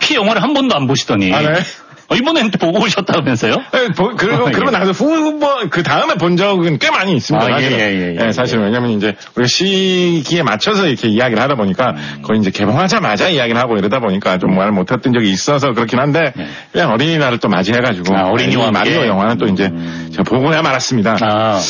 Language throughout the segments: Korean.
터키 영화를 한 번도 안 보시더니. 아, 네. 이번엔 또 보고 오셨다면서요? 네, 그러고 나서 그 다음에 본 적은 꽤 많이 있습니다. 예. 사실 왜냐면 이제 우리가 시기에 맞춰서 이렇게 이야기를 하다 보니까 거의 이제 개봉하자마자 이야기를 하고 이러다 보니까 좀 말 못했던 적이 있어서 그렇긴 한데 그냥 어린이날을 또 맞이해가지고 어린이와 마리오 영화는 또 이제 제가 보고야 말았습니다.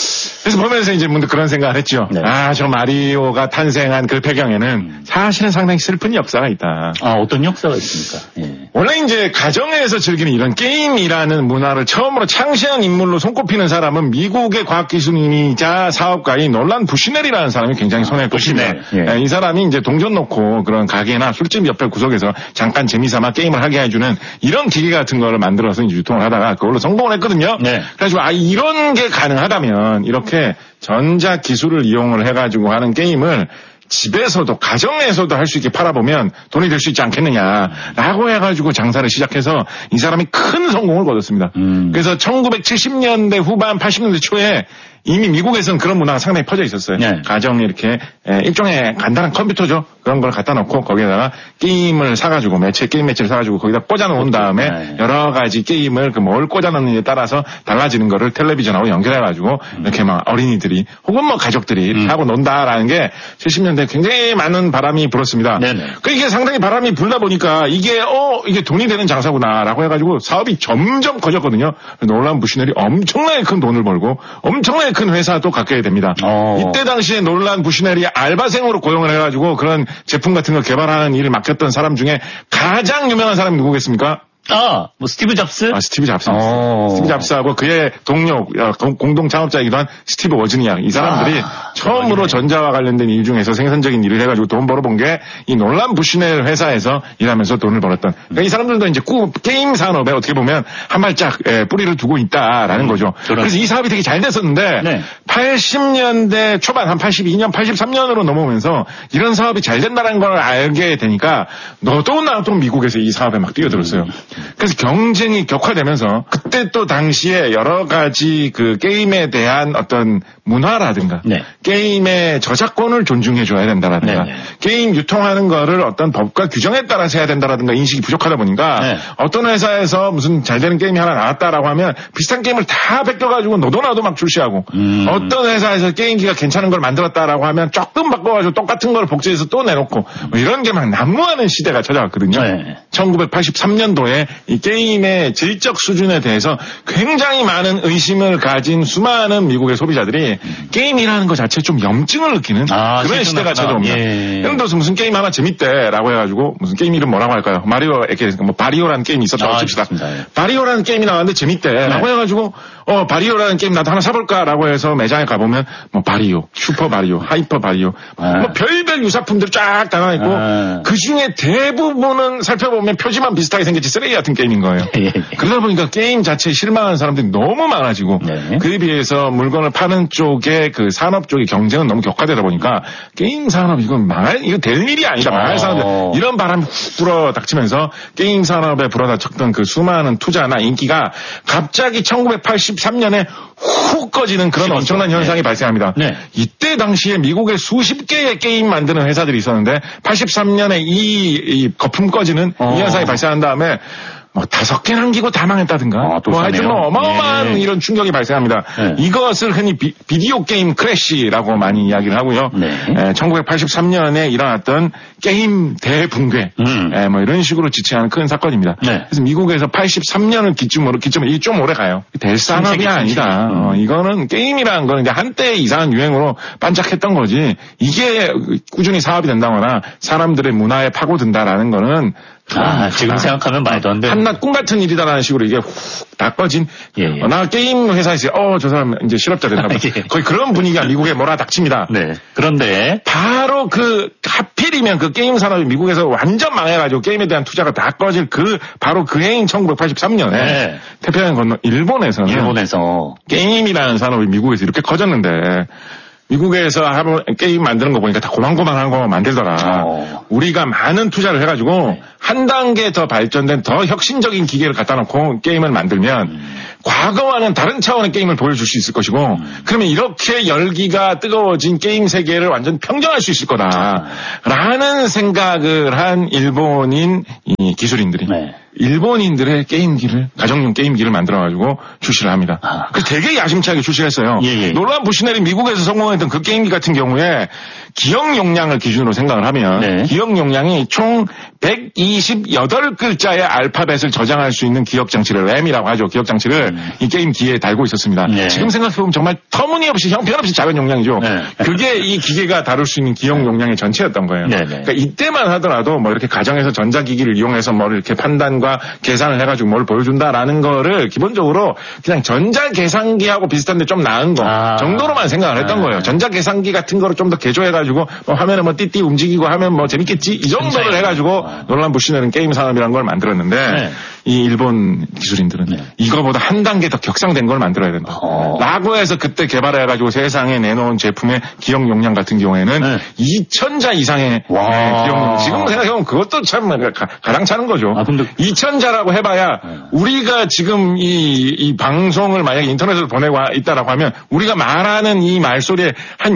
그래서 보면서 이제 문득 그런 생각을 했죠. 네. 저 마리오가 탄생한 그 배경에는 사실은 상당히 슬픈 역사가 있다. 어떤 역사가 있습니까? 예. 원래 이제 가정에서 즐기는 이런 게임이라는 문화를 처음으로 창시한 인물로 손꼽히는 사람은 미국의 과학기술인이자 사업가인 놀란 부시넬이라는 사람이 굉장히 손에 꼽힙니다. 예. 이 사람이 이제 동전 놓고 그런 가게나 술집 옆에 구석에서 잠깐 재미삼아 게임을 하게 해주는 이런 기계 같은 거를 만들어서 이제 유통을 하다가 그걸로 성공을 했거든요. 네. 그래가지고 이런 게 가능하다면 이렇게 전자 기술을 이용을 해가지고 하는 게임을 집에서도 가정에서도 할 수 있게 팔아보면 돈이 될 수 있지 않겠느냐라고 해가지고 장사를 시작해서 이 사람이 큰 성공을 거뒀습니다. 그래서 1970년대 후반 80년대 초에 이미 미국에서는 그런 문화가 상당히 퍼져 있었어요. 네. 가정에 이렇게 일종의 간단한 컴퓨터죠. 그런 걸 갖다 놓고 거기에다가 게임을 사가지고 게임 매체를 사가지고 거기다 꽂아 놓은 다음에 여러 가지 게임을 뭘 꽂아 놓느냐에 따라서 달라지는 거를 텔레비전하고 연결해가지고 이렇게 막 어린이들이 혹은 뭐 가족들이 하고 논다라는 게 70년대에 굉장히 많은 바람이 불었습니다. 그 이게 상당히 바람이 불다 보니까 이게 돈이 되는 장사구나라고 해가지고 사업이 점점 커졌거든요. 놀란 부시넬이 엄청나게 큰 돈을 벌고 엄청나게 큰 회사도 갖게 됩니다. 이때 당시에 놀란 부시넬이 알바생으로 고용을 해가지고 그런 제품 같은 거 개발하는 일을 맡겼던 사람 중에 가장 유명한 사람이 누구겠습니까? 뭐 스티브 잡스? 스티브 잡스. 스티브 잡스하고 그의 동료, 공동 창업자이기도 한 스티브 워즈니악. 이 사람들이 처음으로 전자와 관련된 일 중에서 생산적인 일을 해가지고 돈 벌어본 게 이 놀란 부시넬 회사에서 일하면서 돈을 벌었던. 그러니까 이 사람들도 이제 게임 산업에 어떻게 보면 한 발짝 뿌리를 두고 있다라는 거죠. 그래서 이 사업이 되게 잘 됐었는데 80년대 초반 한 82년, 83년으로 넘어오면서 이런 사업이 잘 된다는 걸 알게 되니까 너도 나도 미국에서 이 사업에 막 뛰어들었어요. 그래서 경쟁이 격화되면서 그때 또 당시에 여러 가지 그 게임에 대한 어떤 문화라든가 게임의 저작권을 존중해 줘야 된다라든가 게임 유통하는 거를 어떤 법과 규정에 따라서 해야 된다라든가 인식이 부족하다 보니까 어떤 회사에서 무슨 잘 되는 게임이 하나 나왔다라고 하면 비슷한 게임을 다 베껴가지고 너도 나도 막 출시하고 어떤 회사에서 게임기가 괜찮은 걸 만들었다라고 하면 조금 바꿔가지고 똑같은 걸 복제해서 또 내놓고 뭐 이런 게 막 난무하는 시대가 찾아왔거든요. 1983년도에 이 게임의 질적 수준에 대해서 굉장히 많은 의심을 가진 수많은 미국의 소비자들이 게임이라는 것 자체에 좀 염증을 느끼는 그런 시대가 찾아옵니다. 예를 들어서 무슨 게임 하나 재밌대라고 해가지고 무슨 게임 이름 뭐라고 할까요? 마리오에게 뭐 바리오라는 게임이 있었다고 칩시다. 바리오라는 게임이 나왔는데 재밌대라고 해가지고 바리오라는 게임 나도 하나 사볼까라고 해서 매장에 가보면 뭐 바리오, 슈퍼 바리오, 하이퍼 바리오 뭐 별별 유사품들 쫙 담아있고 그 중에 대부분은 살펴보면 표지만 비슷하게 생겼지 쓰레기 같은 게임인 거예요. 그러다 보니까 게임 자체에 실망하는 사람들이 너무 많아지고 그에 비해서 물건을 파는 쪽에 그 산업 쪽의 경쟁은 너무 격화되다 보니까 게임 산업 이거 될 일이 아니다. 망할 산업 이런 바람이 훅 불어닥치면서 게임 산업에 불어닥쳤던 그 수많은 투자나 인기가 갑자기 1983년에 훅 꺼지는 그런 엄청난 현상이 발생합니다. 이때 당시에 미국에 수십 개의 게임 만드는 회사들이 있었는데 83년에 이 거품 꺼지는 이 현상이 발생한 다음에 뭐 5개 남기고 다 망했다든가 뭐 하여튼 뭐 어마어마한 이런 충격이 발생합니다. 이것을 흔히 비디오 게임 크래시라고 많이 이야기를 하고요. 1983년에 일어났던 게임 대붕괴 뭐 이런 식으로 지칭하는 큰 사건입니다. 그래서 미국에서 83년을 기점으로 이게 좀 오래 가요. 될 산업이 아니다. 이거는 게임이라는 거는 이제 한때 이상한 유행으로 반짝했던 거지 이게 꾸준히 사업이 된다거나 사람들의 문화에 파고든다라는 거는 지금 생각하면 말도 안 돼. 한낱 꿈 같은 일이다라는 식으로 이게 훅 다 꺼진. 나 게임 회사에서 저 사람 이제 실업자 됐나 봐. 거의 그런 분위기가 미국에 몰아닥칩니다. 그런데 바로 하필이면 그 게임 산업이 미국에서 완전 망해가지고 게임에 대한 투자가 다 꺼질 바로 그 해인 1983년에 태평양 건너 일본에서는 게임이라는 산업이 미국에서 이렇게 커졌는데 미국에서 게임 만드는 거 보니까 다 고만고만한 거 만들더라. 우리가 많은 투자를 해가지고 한 단계 더 발전된 더 혁신적인 기계를 갖다 놓고 게임을 만들면 과거와는 다른 차원의 게임을 보여줄 수 있을 것이고 그러면 이렇게 열기가 뜨거워진 게임 세계를 완전 평정할 수 있을 거다라는 생각을 한 일본인 이 기술인들이 네. 일본인들의 게임기를 가정용 게임기를 만들어가지고 출시를 합니다. 그래서 되게 야심차게 출시했어요. 예. 놀란 부시넬이 미국에서 성공했던 그 게임기 같은 경우에 기억 용량을 기준으로 생각을 하면 네. 기억 용량이 총 128글자의 알파벳을 저장할 수 있는 기억 장치를 램이라고 하죠. 기억 장치를 이 게임기에 달고 있었습니다. 네. 지금 생각해보면 정말 터무니없이 형편없이 작은 용량이죠. 네. 그게 이 기계가 다룰 수 있는 기억 용량의 전체였던 거예요. 네. 그러니까 이때만 하더라도 뭐 이렇게 가정에서 전자기기를 이용해서 뭐 이렇게 판단과 계산을 해가지고 뭘 보여준다라는 거를 기본적으로 그냥 전자계산기하고 비슷한데 좀 나은 거 정도로만 생각을 했던 거예요. 전자계산기 같은 거를 좀 더 개조해가지고 뭐 화면에 뭐 띠띠 움직이고 하면 뭐 재밌겠지 이 정도를 해가지고 놀란 부시넬은 게임 산업이라는 걸 만들었는데 네. 이 일본 기술인들은 이거보다 한 단계 더 격상된 걸 만들어야 된다. 라고 해서 그때 개발해가지고 세상에 내놓은 제품의 기억 용량 같은 경우에는 2000자 이상의 기억 용량. 지금 생각해보면 그것도 참 가장 차는 거죠. 근데 2000자라고 해봐야 우리가 지금 이 방송을 만약에 인터넷으로 보내고 있다라고 하면 우리가 말하는 이 말소리에 한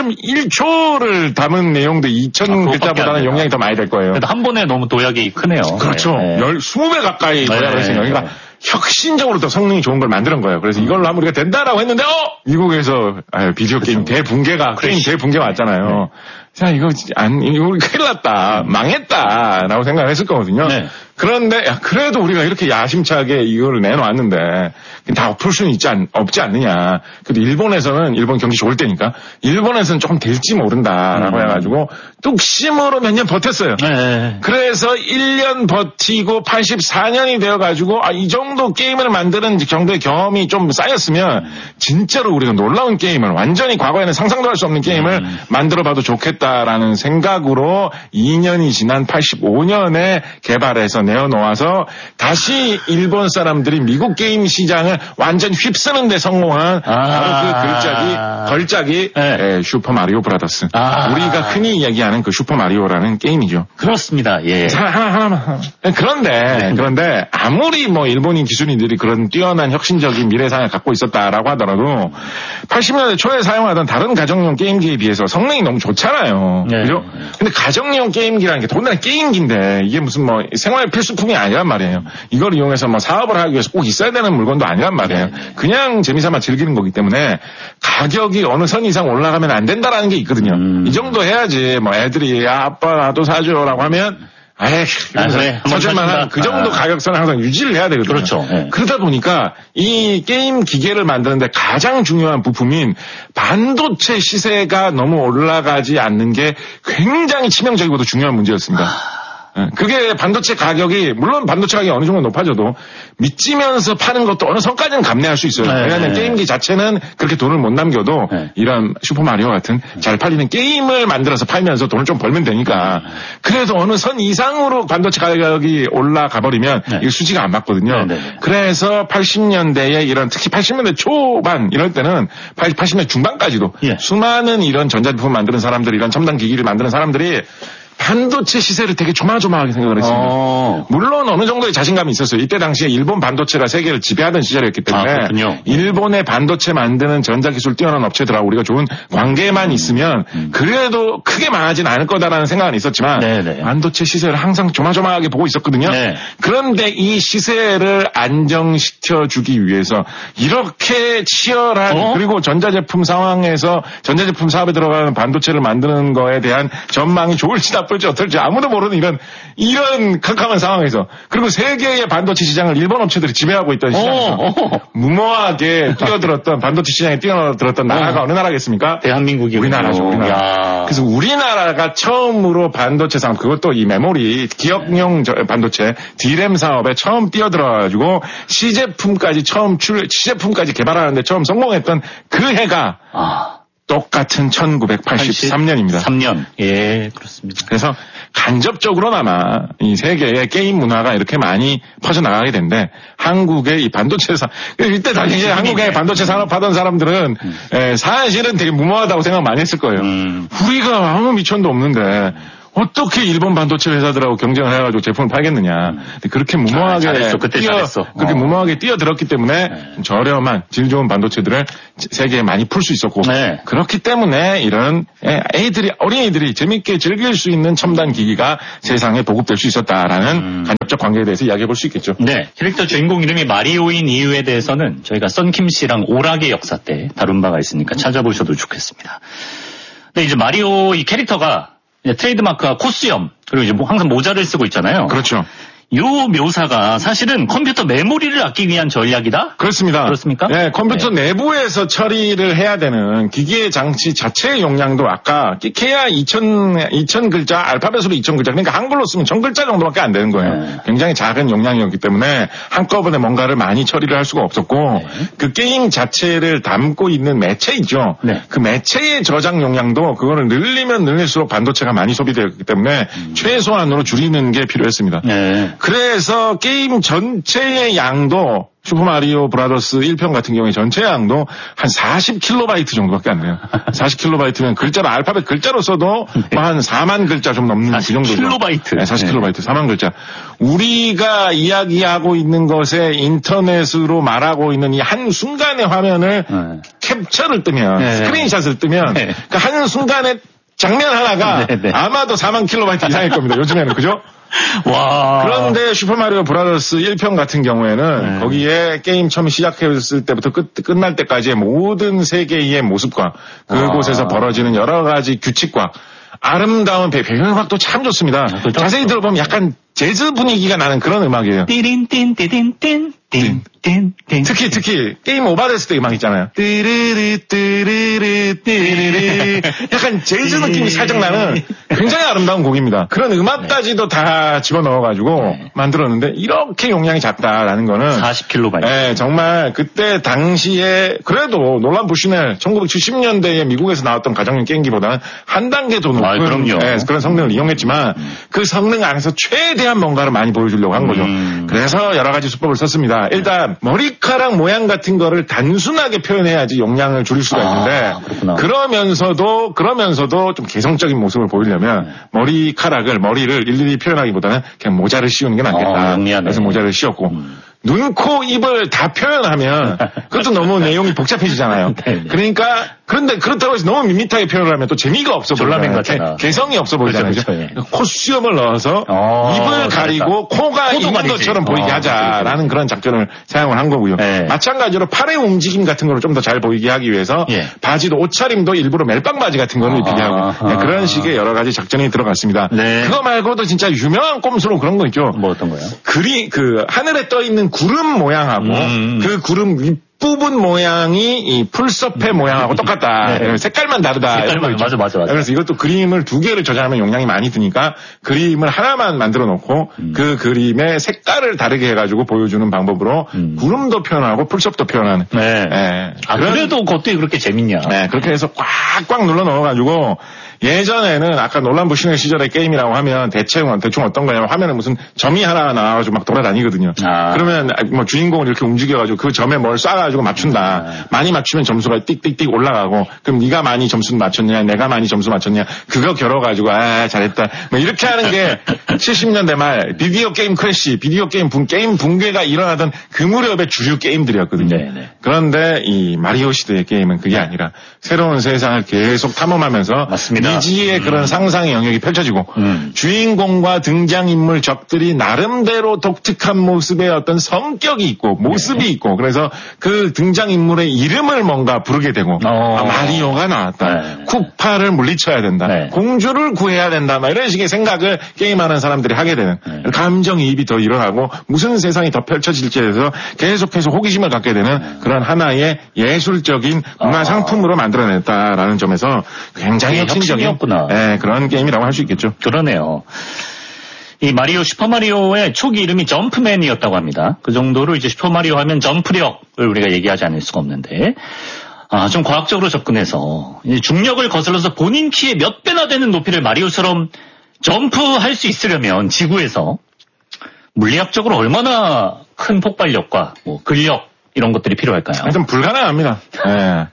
0.1초를 담은 내용도 2000글자보다는 용량이 더 많이 될 거예요. 그래도 한 번에 너무 도약이 크네요. 그렇죠. 네. 20배 가까이 도약했으니까. 그러니까 혁신적으로 더 성능이 좋은 걸 만드는 거예요. 그래서 이걸로 하면 우리가 된다라고 했는데 미국에서 비디오 게임 대붕괴가 게임 대붕괴가 왔잖아요. 자, 이거 큰일 났다. 망했다라고 생각을 했을 거거든요. 네. 그런데 그래도 우리가 이렇게 야심차게 이거를 내놓았는데 다 엎을 수는 없지 않느냐. 그래도 일본에서는 일본 경기 좋을 때니까 일본에서는 조금 될지 모른다라고 해가지고 뚝심으로 몇 년 버텼어요. 네. 그래서 1년 버티고 84년이 되어가지고 이 정도 게임을 만드는 정도의 경험이 좀 쌓였으면 진짜로 우리가 놀라운 게임을 완전히 과거에는 상상도 할 수 없는 게임을 만들어봐도 좋겠다라는 생각으로 2년이 지난 85년에 개발해서 내어놓아서 다시 일본 사람들이 미국 게임 시장을 완전 휩쓰는 데 성공한 바로 그 걸작이 슈퍼 마리오 브라더스. 우리가 흔히 이야기하는 그 슈퍼 마리오라는 게임이죠. 그렇습니다. 예. 하나만. 그런데 아무리 뭐 일본인 기술인들이 그런 뛰어난 혁신적인 미래상을 갖고 있었다라고 하더라도 80년대 초에 사용하던 다른 가정용 게임기에 비해서 성능이 너무 좋잖아요. 네. 그죠? 근데 가정용 게임기라는 게 더군다나 게임기인데 이게 무슨 뭐 생활 필수품이 아니란 말이에요. 이걸 이용해서 뭐 사업을 하기 위해서 꼭 있어야 되는 물건도 아니란 말이에요. 그냥 재미삼아 즐기는 거기 때문에 가격이 어느 선 이상 올라가면 안 된다라는 게 있거든요. 이 정도 해야지 뭐 애들이 아빠 나도 사줘라고 하면 사줄만한 그 정도 가격선을 항상 유지를 해야 되거든요. 그렇죠. 네. 그러다 보니까 이 게임 기계를 만드는데 가장 중요한 부품인 반도체 시세가 너무 올라가지 않는 게 굉장히 치명적이고도 중요한 문제였습니다. 그게 반도체 가격이 물론 반도체 가격이 어느 정도 높아져도 미치면서 파는 것도 어느 선까지는 감내할 수 있어요. 왜냐하면 게임기 자체는 그렇게 돈을 못 남겨도 이런 슈퍼마리오 같은 잘 팔리는 게임을 만들어서 팔면서 돈을 좀 벌면 되니까 그래도 어느 선 이상으로 반도체 가격이 올라가 버리면 이게 수지가 안 맞거든요. 그래서 80년대에 이런 특히 80년대 초반 이럴 때는 80년대 중반까지도 수많은 이런 전자제품 만드는 사람들 이런 첨단 기기를 만드는 사람들이 반도체 시세를 되게 조마조마하게 생각을 했습니다. 물론 어느 정도의 자신감이 있었어요. 이때 당시에 일본 반도체가 세계를 지배하던 시절이었기 때문에 일본의 반도체 만드는 전자기술 뛰어난 업체들하고 우리가 좋은 관계만 있으면 그래도 크게 망하진 않을 거다라는 생각은 있었지만 반도체 시세를 항상 조마조마하게 보고 있었거든요. 그런데 이 시세를 안정시켜주기 위해서 이렇게 치열한 그리고 전자제품 상황에서 전자제품 사업에 들어가는 반도체를 만드는 거에 대한 전망이 좋을지 나쁠지 어떨지 아무도 모르는 이런 캄캄한 상황에서 그리고 세계의 반도체 시장을 일본 업체들이 지배하고 있던 시장에서 무모하게 뛰어들었던 반도체 시장에 뛰어들었던 나라가 어느 나라겠습니까? 대한민국이 우리나라죠. 우리나라. 그래서 우리나라가 처음으로 반도체 사업 그것도 이 메모리 기억용 반도체 D램 사업에 처음 뛰어들어가지고 시제품까지 개발하는데 처음 성공했던 그 해가 똑같은 1983년입니다. 3년. 예, 그렇습니다. 그래서 간접적으로나마 이 세계의 게임 문화가 이렇게 많이 퍼져나가게 된데 한국의 이 반도체 이때 당시에 한국의 반도체 산업 하던 사람들은 사실은 되게 무모하다고 생각 많이 했을 거예요. 우리가 아무 미천도 없는데 어떻게 일본 반도체 회사들하고 경쟁을 해가지고 제품을 팔겠느냐. 근데 그렇게 무모하게 잘했어. 그때 잘했어. 그렇게 무모하게 뛰어들었기 때문에 저렴한 질 좋은 반도체들을 세계에 많이 풀 수 있었고 네. 그렇기 때문에 이런 어린이들이 재밌게 즐길 수 있는 첨단 기기가 세상에 보급될 수 있었다라는 간접적 관계에 대해서 이야기해 볼 수 있겠죠. 네. 캐릭터 주인공 이름이 마리오인 이유에 대해서는 저희가 썬킴 씨랑 오락의 역사 때 다룬 바가 있으니까 찾아보셔도 좋겠습니다. 근데 이제 마리오 이 캐릭터가 이제 트레이드마크가 코수염 그리고 이제 항상 모자를 쓰고 있잖아요. 그렇죠. 요 묘사가 사실은 컴퓨터 메모리를 아끼기 위한 전략이다? 그렇습니다. 그렇습니까? 네, 컴퓨터 내부에서 처리를 해야 되는 기기의 장치 자체의 용량도 아까 끼케야 2000 글자, 알파벳으로 2000 글자, 그러니까 한글로 쓰면 1000 글자 정도밖에 안 되는 거예요. 네. 굉장히 작은 용량이었기 때문에 한꺼번에 뭔가를 많이 처리를 할 수가 없었고 그 게임 자체를 담고 있는 매체 있죠. 네. 그 매체의 저장 용량도 그거를 늘리면 늘릴수록 반도체가 많이 소비되었기 때문에 최소한으로 줄이는 게 필요했습니다. 네. 그래서 게임 전체의 양도 슈퍼마리오 브라더스 1편 같은 경우에 전체 양도 한 40kB 정도밖에 안 돼요. 40kB면 글자로 알파벳 글자로 써도 뭐 한 4만 글자 좀 넘는 그 정도죠. 40kB. 네, 40kB, 4만 글자. 우리가 이야기하고 있는 것에 인터넷으로 말하고 있는 이 한 순간의 화면을 캡처를 뜨면 스크린샷을 뜨면 그 한 순간의 장면 하나가 아마도 4만 킬로바이트 이상일 겁니다. 요즘에는 그죠? 와. 그런데 슈퍼마리오 브라더스 1편 같은 경우에는 거기에 게임 처음 시작했을 때부터 끝날 때까지의 모든 세계의 모습과 그곳에서 벌어지는 여러 가지 규칙과 아름다운 배경음악도 참 좋습니다. 자세히 들어보면 약간 재즈 분위기가 나는 그런 음악이에요. 띠린띵띠린띵 띵띵띵. 특히 게임 오버됐을 때 음악 있잖아요. 띠르르 띠르르 띠르르 약간 재즈 느낌이 살짝 나는 굉장히 아름다운 곡입니다. 그런 음악까지도 다 집어넣어가지고 만들었는데 이렇게 용량이 작다라는 거는 40kB. 네, 정말 그때 당시에 그래도 놀란 부시넬 1970년대에 미국에서 나왔던 가정용 게임기보다는 한 단계 더 높은 그럼요. 그런 성능을 이용했지만 그 성능 안에서 최대한 뭔가를 많이 보여주려고 한 거죠. 그래서 여러 가지 수법을 썼습니다. 일단 머리카락 모양 같은 거를 단순하게 표현해야지 용량을 줄일 수가 있는데 그러면서도 좀 개성적인 모습을 보이려면 머리를 일일이 표현하기보다는 그냥 모자를 씌우는 게 낫겠다. 그래서 모자를 씌웠고 눈, 코, 입을 다 표현하면 그것도 너무 내용이 복잡해지잖아요. 그런데 그렇다고 해서 너무 밋밋하게 표현을 하면 또 재미가 없어 보이잖아요. 개성이 없어 보이잖아요. 그렇죠. 코수염을 넣어서 입을 가리고 코가 있는 것처럼 보이게 하자라는 그런 작전을 사용을 한 거고요. 마찬가지로 팔의 움직임 같은 거를 좀 더 잘 보이게 하기 위해서 바지도 옷차림도 일부러 멜빵 바지 같은 거를 입히게 하고 그런 식의 여러 가지 작전이 들어갔습니다. 그거 말고도 진짜 유명한 꼼수로 그런 거 있죠. 뭐 어떤 거요? 그 하늘에 떠 있는 구름 모양하고 그 구름 윗부분 모양이 이 풀섭의 모양하고 똑같다. 색깔만 다르다. 맞아. 그래서 이것도 그림을 2개를 저장하면 용량이 많이 드니까 그림을 하나만 만들어 놓고 그 그림의 색깔을 다르게 해가지고 보여주는 방법으로 구름도 표현하고 풀섭도 표현하는. 그래도 그것도 그렇게 재밌냐. 그렇게 해서 꽉꽉 눌러 넣어가지고 예전에는 아까 놀란 부시넬 시절의 게임이라고 하면 대충 어떤 거냐면 화면에 무슨 점이 하나 나와가지고 막 돌아다니거든요. 그러면 뭐 주인공을 이렇게 움직여가지고 그 점에 뭘 쏴가지고 맞춘다. 많이 맞추면 점수가 띡띡띡 올라가고 그럼 네가 많이 점수 맞췄냐 내가 많이 점수 맞췄냐 그거 겨뤄가지고 잘했다. 뭐 이렇게 하는 게 70년대 말 비디오 게임 크래시, 비디오 게임 붕괴가 일어나던 그 무렵의 주류 게임들이었거든요. 그런데 이 마리오 시대의 게임은 그게 아니라 새로운 세상을 계속 탐험하면서 맞습니다. 미지의 그런 상상의 영역이 펼쳐지고 주인공과 등장인물 적들이 나름대로 독특한 모습의 어떤 성격이 있고 모습이 있고 그래서 그 등장인물의 이름을 뭔가 부르게 되고 마리오가 나왔다. 쿠파를 물리쳐야 된다. 공주를 구해야 된다. 막 이런 식의 생각을 게임하는 사람들이 하게 되는 감정이입이 더 일어나고 무슨 세상이 더 펼쳐질지에 대해서 계속해서 호기심을 갖게 되는 그런 하나의 예술적인 문화 상품으로 만들어냈다라는 점에서 굉장히 혁신적인 그런 게임이라고 할 수 있겠죠. 그러네요. 이 슈퍼마리오의 초기 이름이 점프맨이었다고 합니다. 그 정도로 이제 슈퍼마리오 하면 점프력을 우리가 얘기하지 않을 수가 없는데, 좀 과학적으로 접근해서 중력을 거슬러서 본인 키의 몇 배나 되는 높이를 마리오처럼 점프할 수 있으려면 지구에서 물리학적으로 얼마나 큰 폭발력과 근력 이런 것들이 필요할까요? 하여튼 불가능합니다. 네.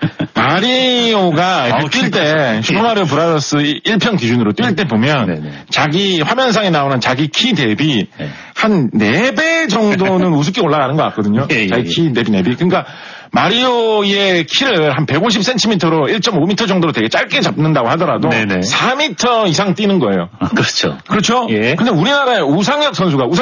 마리오가 뛸 때 슈퍼마리오 브라더스 1편 기준으로 뛸 때 보면 네네. 자기 화면상에 나오는 자기 키 대비 네. 한 4배 정도는 우습게 올라가는 것 같거든요. 예, 예, 자기 키 대비 4배. 그러니까 마리오의 키를 한 150cm로 1.5m 정도로 되게 짧게 잡는다고 하더라도 네네. 4m 이상 뛰는 거예요. 그렇죠. 그렇죠? 예. 근데 우리나라의 우상혁 선수가